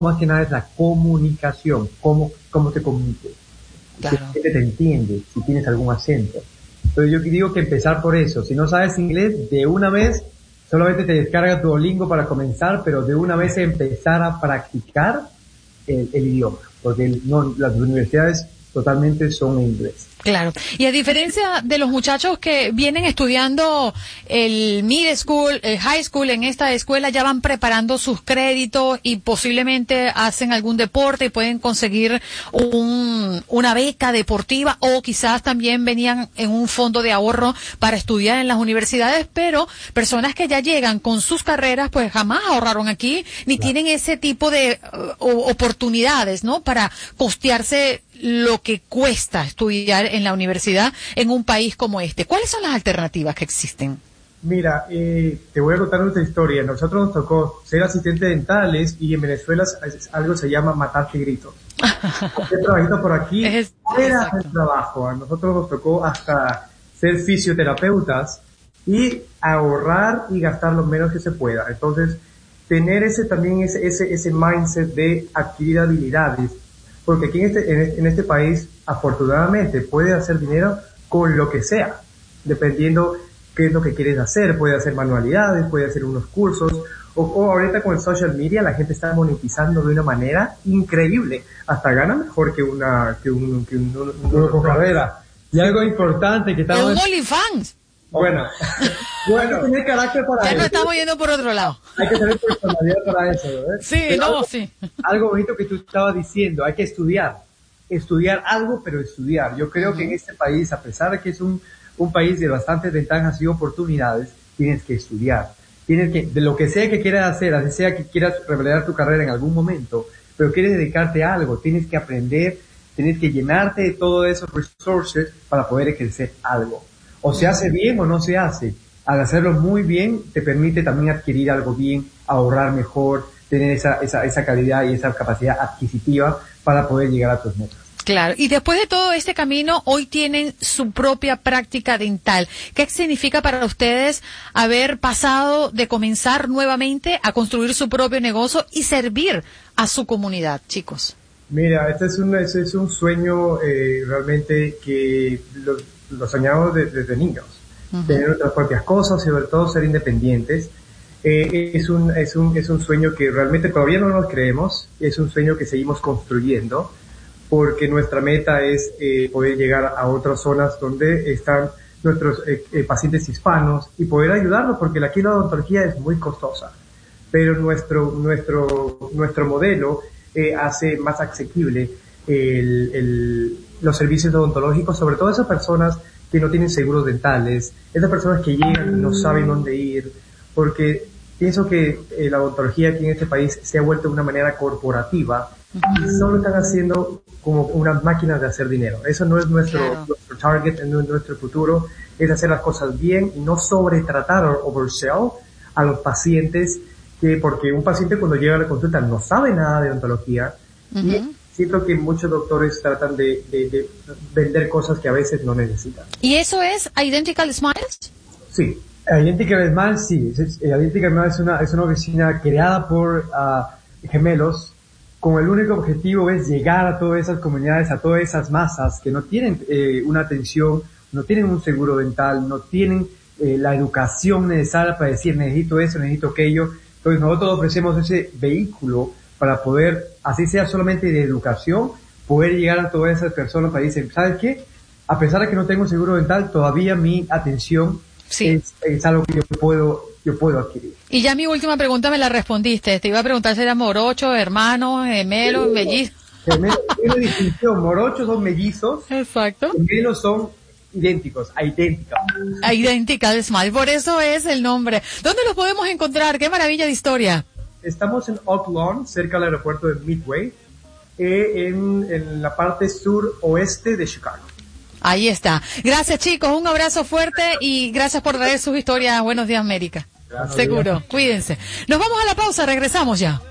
más que nada es la comunicación, cómo te comuniques, Claro. si la gente te entiende, si tienes algún acento. Entonces yo digo que empezar por eso. Si no sabes inglés, de una vez, solamente te descarga tu Duolingo para comenzar, pero de una vez empezar a practicar el idioma, porque las universidades totalmente son en inglés. Claro. Y a diferencia de los muchachos que vienen estudiando el middle school, el high school en esta escuela, ya van preparando sus créditos y posiblemente hacen algún deporte y pueden conseguir una beca deportiva, o quizás también venían en un fondo de ahorro para estudiar en las universidades, pero personas que ya llegan con sus carreras pues jamás ahorraron aquí ni tienen ese tipo de oportunidades, ¿no? Para costearse lo que cuesta estudiar en la universidad en un país como este. ¿Cuáles son las alternativas que existen? Mira, te voy a contar nuestra historia. Nosotros nos tocó ser asistentes dentales y en Venezuela algo se llama matarte gritos. Hacer trabajito por aquí era el trabajo. A nosotros nos tocó hasta ser fisioterapeutas y ahorrar y gastar lo menos que se pueda. Entonces, tener ese mindset de adquirir habilidades, porque aquí en este país, afortunadamente, puedes hacer dinero con lo que sea, dependiendo qué es lo que quieres hacer. Puedes hacer manualidades, puedes hacer unos cursos, o ahorita con el social media la gente está monetizando de una manera increíble, hasta gana mejor que una carrera. Y algo importante que estamos... ¡Un OnlyFans! Bueno, hay que tener carácter para eso. Ya nos estamos yendo por otro lado. Hay que tener personalidad para eso, ¿verdad? Sí, sí. Algo bonito que tú estabas diciendo, hay que estudiar algo, pero estudiar. Yo creo que en este país, a pesar de que es un país de bastantes ventajas y oportunidades, tienes que estudiar. Tienes que, de lo que sea que quieras hacer, así sea que quieras revelar tu carrera en algún momento, pero quieres dedicarte a algo, tienes que aprender, tienes que llenarte de todos esos resources para poder ejercer algo. O se hace bien o no se hace. Al hacerlo muy bien, te permite también adquirir algo bien, ahorrar mejor, tener esa calidad y esa capacidad adquisitiva para poder llegar a tus metas. Claro. Y después de todo este camino, hoy tienen su propia práctica dental. ¿Qué significa para ustedes haber pasado de comenzar nuevamente a construir su propio negocio y servir a su comunidad, chicos? Mira, este es un sueño realmente que lo soñamos desde niños. Tener nuestras propias cosas y sobre todo ser independientes. Es un sueño que realmente todavía no nos creemos, es un sueño que seguimos construyendo, porque nuestra meta es poder llegar a otras zonas donde están nuestros pacientes hispanos y poder ayudarlos, porque aquí la odontología es muy costosa, pero nuestro modelo hace más asequible los servicios odontológicos, sobre todo esas personas que no tienen seguros dentales, esas personas que llegan y no saben dónde ir, porque pienso que la odontología aquí en este país se ha vuelto de una manera corporativa y solo están haciendo como unas máquinas de hacer dinero. Eso no es nuestro target, no es nuestro futuro, es hacer las cosas bien y no sobretratar o oversell a los pacientes, porque un paciente cuando llega a la consulta no sabe nada de odontología y siento que muchos doctores tratan de vender cosas que a veces no necesitan. ¿Y eso es Identical Smiles? Sí. Identical Smiles, sí. Identical Smiles es una oficina creada por gemelos con el único objetivo es llegar a todas esas comunidades, a todas esas masas que no tienen una atención, no tienen un seguro dental, no tienen la educación necesaria para decir necesito eso, necesito aquello. Entonces nosotros ofrecemos ese vehículo para poder, así sea solamente de educación, poder llegar a todas esas personas para decir, ¿sabes qué? A pesar de que no tengo seguro dental, todavía mi atención es algo que yo puedo adquirir. Y ya mi última pregunta me la respondiste. Te iba a preguntar si era morocho, hermano, gemelo, mellizo. Gemelos tiene distinción. Morochos son mellizos. Exacto. Gemelos son idénticos, idénticos. Identical Smile, por eso es el nombre. ¿Dónde los podemos encontrar? ¡Qué maravilla de historia! Estamos en Oak Lawn, cerca del aeropuerto de Midway, en la parte sur-oeste de Chicago. Ahí está. Gracias, chicos. Un abrazo fuerte y gracias por traer sus historias. Buenos días, América. Seguro. Cuídense. Nos vamos a la pausa. Regresamos ya.